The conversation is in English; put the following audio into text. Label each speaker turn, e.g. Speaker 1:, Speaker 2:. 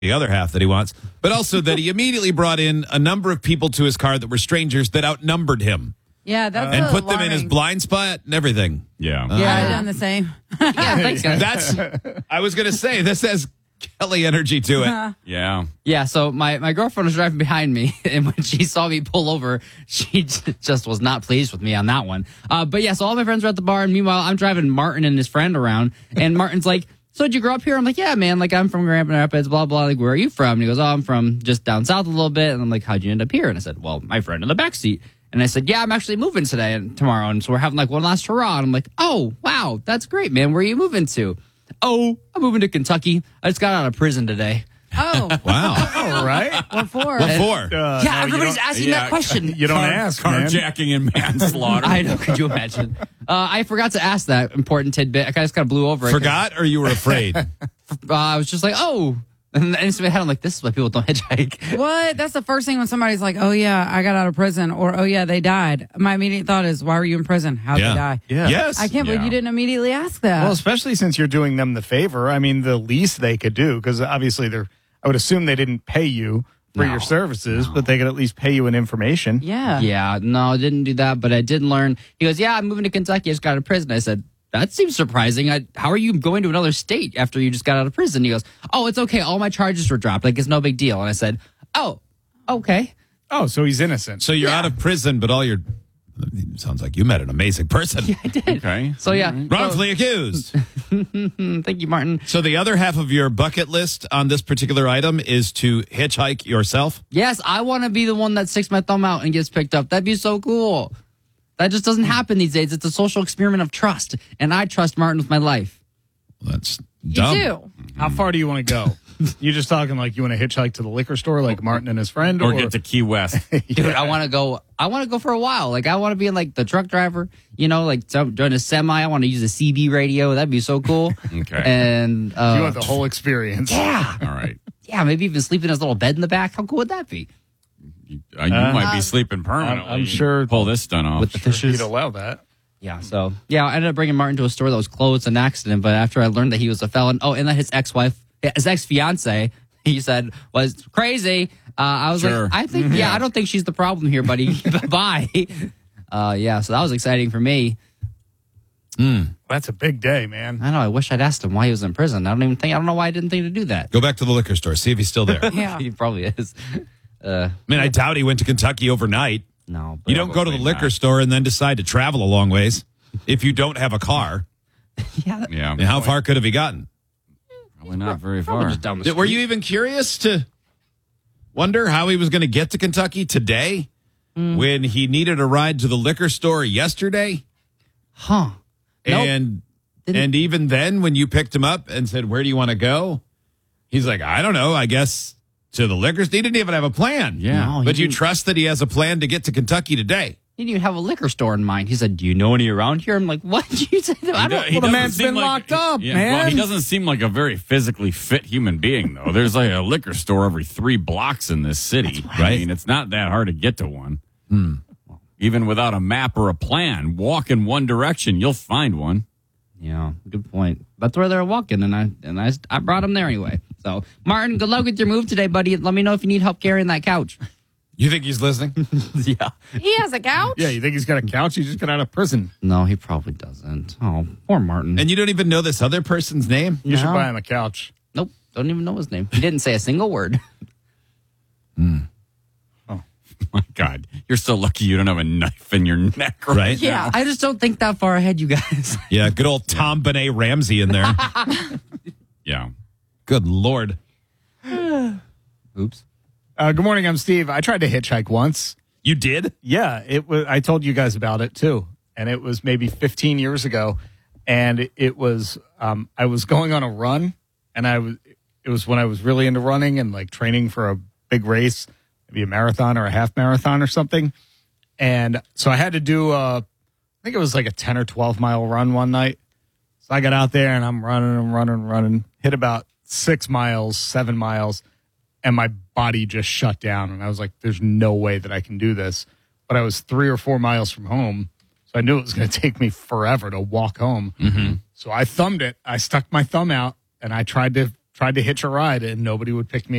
Speaker 1: the other half that he wants, but also that he immediately brought in a number of people to his car that were strangers that outnumbered him.
Speaker 2: Yeah, that's
Speaker 1: and put them in
Speaker 2: alarming.
Speaker 1: his blind spot and everything.
Speaker 3: Yeah.
Speaker 2: I've done the same.
Speaker 4: Yeah, thanks, guys.
Speaker 1: I was going to say, this has Kelly energy to it.
Speaker 3: Yeah.
Speaker 4: Yeah, so my girlfriend was driving behind me, and when she saw me pull over, she just was not pleased with me on that one. But yeah, so all my friends were at the bar, and meanwhile, I'm driving Martin and his friend around, and Martin's like, so did you grow up here? I'm like, yeah, man, like I'm from Grand Rapids, blah, blah. Like, where are you from? And he goes, oh, I'm from just down south a little bit. And I'm like, how'd you end up here? And I said, well, my friend in the backseat. And I said, yeah, I'm actually moving today and tomorrow. And so we're having like one last hurrah. And I'm like, oh, wow, that's great, man. Where are you moving to? Oh, I'm moving to Kentucky. I just got out of prison today.
Speaker 2: Oh,
Speaker 1: Wow.
Speaker 5: All right.
Speaker 2: what for?
Speaker 1: What for?
Speaker 4: Yeah, everybody's asking that question.
Speaker 5: You don't ask, man.
Speaker 3: Carjacking and manslaughter.
Speaker 4: I know. Could you imagine? I forgot to ask that important tidbit. I just kind of blew over it.
Speaker 1: Forgot or you were afraid?
Speaker 4: I was just like, oh. And then in my head, I'm like, this is why people don't hitchhike.
Speaker 2: What? That's the first thing when somebody's like, oh, yeah, I got out of prison, or oh, yeah, they died. My immediate thought is, why were you in prison? How'd they die?
Speaker 5: Yeah.
Speaker 1: Yes.
Speaker 2: I can't believe
Speaker 3: Yeah.
Speaker 2: you didn't immediately ask that.
Speaker 5: Well, especially since you're doing them the favor. I mean, the least they could do, because obviously I would assume they didn't pay you for your services, but they could at least pay you in information.
Speaker 2: yeah.
Speaker 4: Yeah, no, I didn't do that, but I did learn. He goes, yeah, I'm moving to Kentucky. I just got out of prison. I said, that seems surprising. How are you going to another state after you just got out of prison? He goes, oh, it's okay. All my charges were dropped. Like, it's no big deal. And I said, oh, okay.
Speaker 5: Oh, so he's innocent.
Speaker 1: So you're out of prison, but all your... Sounds like you met an amazing person.
Speaker 4: I did.
Speaker 3: Okay.
Speaker 4: So, yeah.
Speaker 1: Wrongfully accused.
Speaker 4: Thank you, Martin.
Speaker 1: So the other half of your bucket list on this particular item is to hitchhike yourself?
Speaker 4: Yes, I want to be the one that sticks my thumb out and gets picked up. That'd be so cool. That just doesn't happen these days. It's a social experiment of trust, and I trust Martin with my life.
Speaker 1: Well, that's
Speaker 2: You
Speaker 1: dumb.
Speaker 2: do.
Speaker 5: How far do you want to go? You just talking like you want to hitchhike to the liquor store like Martin and his friend?
Speaker 3: Or get to Key West.
Speaker 4: Dude, I want to go for a while. Like, I want to be in, like, the truck driver, like join a semi. I want to use a CB radio. That'd be so cool.
Speaker 3: Okay.
Speaker 4: And
Speaker 5: You want the whole experience.
Speaker 4: yeah,
Speaker 3: All right.
Speaker 4: yeah, maybe even sleep in his little bed in the back. How cool would that be?
Speaker 3: You might be sleeping permanently.
Speaker 5: I'm sure-
Speaker 3: Pull this stunt off.
Speaker 4: With the fishes.
Speaker 5: He'd allow that.
Speaker 4: Yeah, so, yeah, I ended up bringing Martin to a store that was closed, an accident, but after I learned that he was a felon, and that his ex-fiance, he said, was crazy. I was
Speaker 3: Sure.
Speaker 4: like, I think, I don't think she's the problem here, buddy. Bye. Yeah, so that was exciting for me.
Speaker 5: That's a big day, man.
Speaker 4: I know, I wish I'd asked him why he was in prison. I don't know why I didn't think to do that.
Speaker 1: Go back to the liquor store, see if he's still there.
Speaker 2: Yeah.
Speaker 4: He probably is.
Speaker 1: I mean, I doubt he went to Kentucky overnight.
Speaker 4: No. But
Speaker 1: You don't go to the
Speaker 3: Probably
Speaker 1: liquor
Speaker 3: not.
Speaker 1: store and then decide to travel a long ways if you don't have a car.
Speaker 4: yeah,
Speaker 3: Yeah.
Speaker 1: I mean, how far could have he gotten?
Speaker 3: Probably not very
Speaker 4: probably
Speaker 3: far.
Speaker 4: just down the street.
Speaker 1: Were you even curious to wonder how he was going to get to Kentucky today when he needed a ride to the liquor store yesterday?
Speaker 4: Huh. Nope.
Speaker 1: And even then, when you picked him up and said, where do you want to go? He's like, I don't know, I guess to the liquor store. He didn't even have a plan.
Speaker 3: Yeah.
Speaker 4: No, he
Speaker 1: But you
Speaker 4: didn't.
Speaker 1: trust that he has a plan to get to Kentucky today.
Speaker 4: He didn't even have a liquor store in mind. He said, do you know any around here? I'm like, what did you say? I don't
Speaker 3: He
Speaker 5: Well, the
Speaker 3: doesn't
Speaker 5: man's
Speaker 3: seem
Speaker 5: been locked up,
Speaker 3: Well,
Speaker 5: man.
Speaker 3: he doesn't seem like a very physically fit human being, though. There's like a liquor store every 3 blocks in this city. I mean, it's not that hard to get to one. Even without a map or a plan, walk in one direction, you'll find one.
Speaker 4: Yeah, good point. That's where they're walking, and I brought him there anyway. So, Martin, good luck with your move today, buddy. Let me know if you need help carrying that couch.
Speaker 1: You think he's listening?
Speaker 4: Yeah.
Speaker 2: He has a couch?
Speaker 5: Yeah, you think he's got a couch? He just got out of prison.
Speaker 4: No, he probably doesn't. Oh, poor Martin.
Speaker 1: And you don't even know this other person's name?
Speaker 5: You should
Speaker 4: No.
Speaker 5: buy him a couch.
Speaker 4: Nope, don't even know his name. He didn't say a single word.
Speaker 3: My God, you're so lucky you don't have a knife in your neck, right?
Speaker 2: Yeah.
Speaker 4: I just don't think that far ahead, you guys.
Speaker 1: Yeah, good old Tom Benet Ramsey in there.
Speaker 3: Yeah.
Speaker 1: Good Lord.
Speaker 4: Oops.
Speaker 5: Good morning, I'm Steve. I tried to hitchhike once.
Speaker 1: You did?
Speaker 5: Yeah, it was. I told you guys about it too, and it was maybe 15 years ago, and it was. I was going on a run, and It was when I was really into running and like training for a big race, maybe a marathon or a half marathon or something, and so I had to do I think it was like a 10 or 12 mile run one night. So I got out there and I'm running, hit about 6 miles, 7 miles. And my body just shut down. And I was like, there's no way that I can do this. But I was 3 or 4 miles from home. So I knew it was going to take me forever to walk home. Mm-hmm. So I thumbed it. I stuck my thumb out and I tried to hitch a ride and nobody would pick me